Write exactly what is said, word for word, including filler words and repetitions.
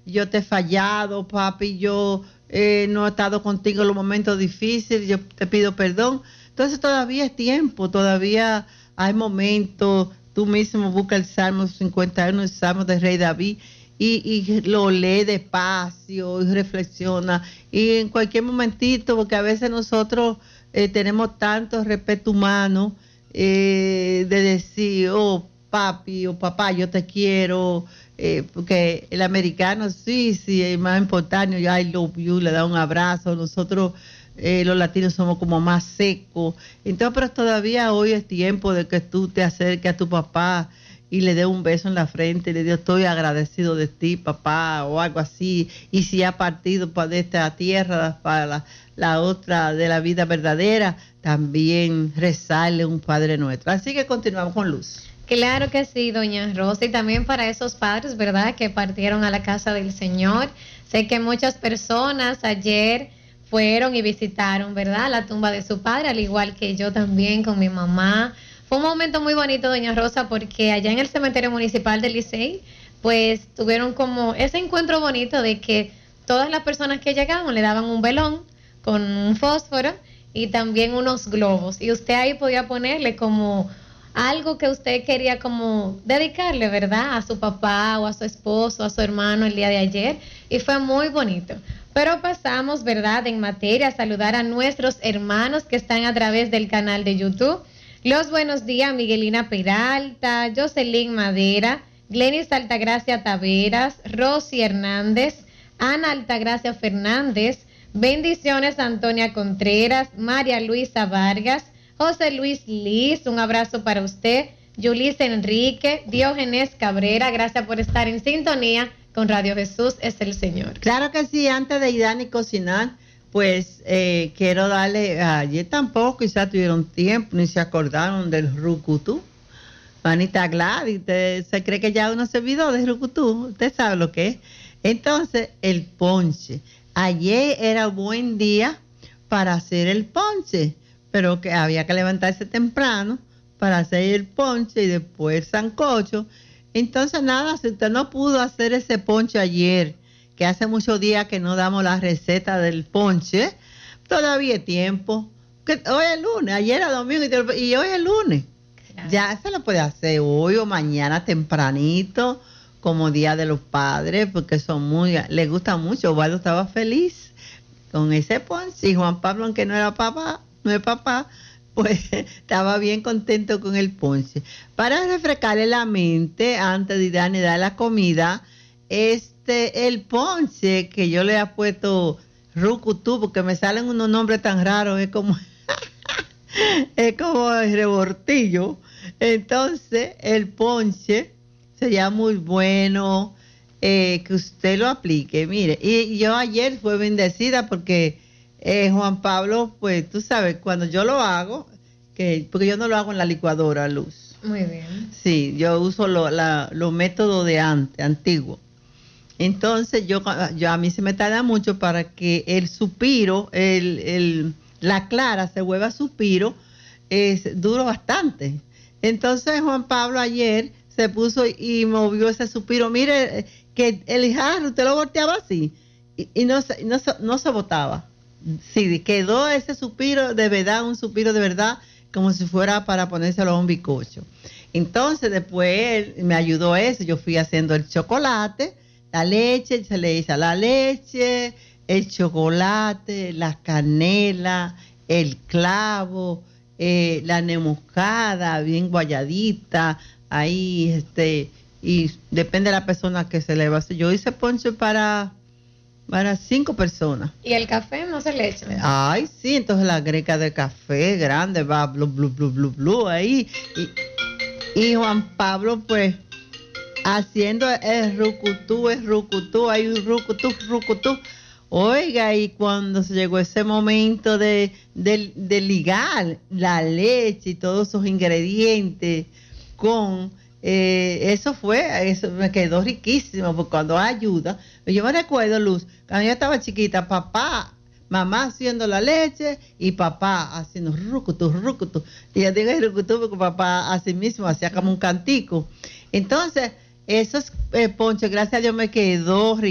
yo te he fallado, papi, yo eh, no he estado contigo en los momentos difíciles, yo te pido perdón. Entonces todavía es tiempo, todavía hay momentos, tú mismo busca el Salmo cincuenta y uno, el Salmo del Rey David, y, y lo lee despacio y reflexiona, y en cualquier momentito, porque a veces nosotros eh, tenemos tanto respeto humano, eh, de decir, oh, papi o papá, yo te quiero, eh, porque el americano sí, sí, es más importante, yo I love you, le da un abrazo, nosotros eh, los latinos somos como más secos, entonces pero todavía hoy es tiempo de que tú te acerques a tu papá y le dé un beso en la frente y le diga estoy agradecido de ti papá o algo así, y si ha partido para esta tierra para la, la otra de la vida verdadera, también rezarle un Padre Nuestro. Así que continuamos con Luz. Claro que sí, doña Rosa, y también para esos padres, ¿verdad?, que partieron a la casa del Señor. Sé que muchas personas ayer fueron y visitaron, ¿verdad?, la tumba de su padre, al igual que yo también con mi mamá. Fue un momento muy bonito, doña Rosa, porque allá en el cementerio municipal de Licey, pues tuvieron como ese encuentro bonito de que todas las personas que llegaban le daban un velón con un fósforo y también unos globos, y usted ahí podía ponerle como algo que usted quería como dedicarle, ¿verdad?, a su papá o a su esposo, a su hermano el día de ayer, y fue muy bonito. Pero pasamos, ¿verdad?, en materia, a saludar a nuestros hermanos que están a través del canal de YouTube. Los buenos días, Miguelina Peralta, Jocelyn Madera, Glenis Altagracia Taveras, Rosy Hernández, Ana Altagracia Fernández, bendiciones Antonia Contreras, María Luisa Vargas, José Luis Liz, un abrazo para usted, Yulis Enrique, Diógenes Cabrera, gracias por estar en sintonía con Radio Jesús es el Señor. Claro que sí, antes de ir a cocinar, pues eh, quiero darle, ayer tampoco quizás tuvieron tiempo, ni se acordaron del rucutú. Manita Gladys, usted se cree que ya uno se olvidó del rucutú, usted sabe lo que es. Entonces, el ponche. Ayer era buen día para hacer el ponche, pero que había que levantarse temprano para hacer el ponche y después el sancocho. Entonces, nada, si usted no pudo hacer ese ponche ayer, que hace muchos días que no damos la receta del ponche, todavía hay tiempo. Que hoy es lunes, ayer era domingo y, y hoy es lunes. Claro. Ya se lo puede hacer hoy o mañana tempranito, como Día de los Padres, porque son muy, le gusta mucho. Osvaldo estaba feliz con ese ponche y Juan Pablo, aunque no era papá, no es papá, pues estaba bien contento con el ponche. Para refrescarle la mente antes de dar, dar la comida, este, el ponche que yo le he puesto rucutú, porque me salen unos nombres tan raros, es como, es como el rebortillo. Entonces, el ponche sería muy bueno eh, que usted lo aplique. Mire, y yo ayer fue bendecida porque Eh, Juan Pablo, pues tú sabes, cuando yo lo hago, que porque yo no lo hago en la licuadora, Luz. Muy bien. Sí, yo uso lo, la, los métodos de antes, antiguo. Entonces, yo, yo a mí se me tarda mucho para que el suspiro, el, el, la clara se vuelva suspiro, es duro bastante. Entonces, Juan Pablo ayer se puso y movió ese suspiro. Mire, que el jarro, usted lo volteaba así y, y no, no, no se botaba. Sí, quedó ese suspiro de verdad, un suspiro de verdad, como si fuera para ponérselo a un bizcocho. Entonces, después él me ayudó eso. Yo fui haciendo el chocolate, la leche, se le hizo la leche, el chocolate, la canela, el clavo, eh, la nemuscada, bien guayadita, ahí, este, y depende de la persona que se le va a hacer. Yo hice ponche para. Para cinco personas. ¿Y el café no se le echa? Ay, sí, entonces la greca de café grande va blu, blu, blu, blu, blu, ahí. Y, y Juan Pablo, pues, haciendo el rucutú, el rucutú, hay un rucutú, rucutú. Oiga, y cuando se llegó ese momento de, de, de ligar la leche y todos esos ingredientes con... Eh, eso fue, eso me quedó riquísimo, porque cuando ayuda, yo me recuerdo, Luz, cuando yo estaba chiquita, papá, mamá haciendo la leche y papá haciendo rucutú, rucutú, y yo digo rucutú porque papá así mismo hacía como un cantico. Entonces, esos eh, ponches, gracias a Dios, me quedó riquísimo.